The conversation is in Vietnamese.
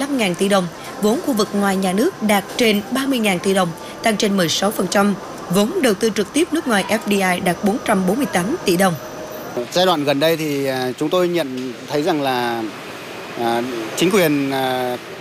15.000 tỷ đồng, vốn khu vực ngoài nhà nước đạt trên 30.000 tỷ đồng, tăng trên 16%, vốn đầu tư trực tiếp nước ngoài FDI đạt 448 tỷ đồng. Giai đoạn gần đây thì chúng tôi nhận thấy rằng là chính quyền